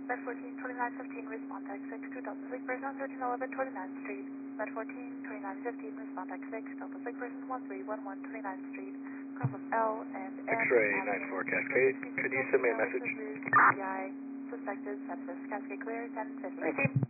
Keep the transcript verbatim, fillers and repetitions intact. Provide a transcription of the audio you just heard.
Med fourteen twenty-nine fifteen, respond to X six two Delta Sig person on thirteen eleven twenty-ninth Street. Med fourteen twenty-nine fifteen, respond to X six Delta Sig person one three one one twenty-ninth Street. Cross L and N. X-ray nine four Cascade, could you send me a message? C I suspected sepsis. Cascade clear, ten fifty. Thank you.